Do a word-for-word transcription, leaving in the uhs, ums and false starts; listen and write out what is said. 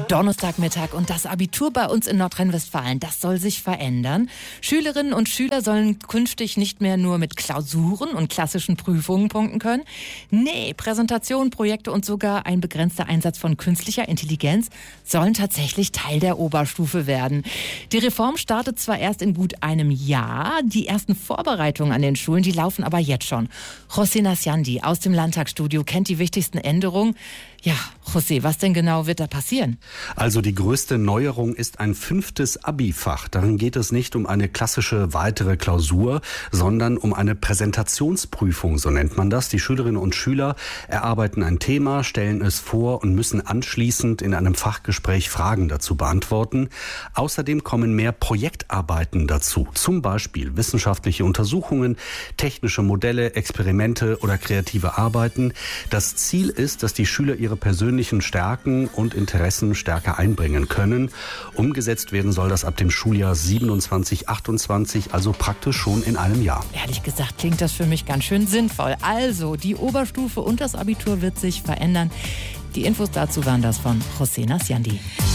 Donnerstagmittag und das Abitur bei uns in Nordrhein-Westfalen, das soll sich verändern. Schülerinnen und Schüler sollen künftig nicht mehr nur mit Klausuren und klassischen Prüfungen punkten können. Nee, Präsentationen, Projekte und sogar ein begrenzter Einsatz von künstlicher Intelligenz sollen tatsächlich Teil der Oberstufe werden. Die Reform startet zwar erst in gut einem Jahr, die ersten Vorbereitungen an den Schulen, die laufen aber jetzt schon. José Nasciandi aus dem Landtagsstudio kennt die wichtigsten Änderungen. Ja, José, was denn genau wird da passieren? Also die größte Neuerung ist ein fünftes Abi-Fach. Darin geht es nicht um eine klassische weitere Klausur, sondern um eine Präsentationsprüfung, so nennt man das. Die Schülerinnen und Schüler erarbeiten ein Thema, stellen es vor und müssen anschließend in einem Fachgespräch Fragen dazu beantworten. Außerdem kommen mehr Projektarbeiten dazu, zum Beispiel wissenschaftliche Untersuchungen, technische Modelle, Experimente oder kreative Arbeiten. Das Ziel ist, dass die Schüler ihre persönlichen Stärken und Interessen stärker einbringen können. Umgesetzt werden soll das ab dem Schuljahr siebenundzwanzig achtundzwanzig, also praktisch schon in einem Jahr. Ehrlich gesagt klingt das für mich ganz schön sinnvoll. Also, die Oberstufe und das Abitur wird sich verändern. Die Infos dazu waren das von José Nasciandi.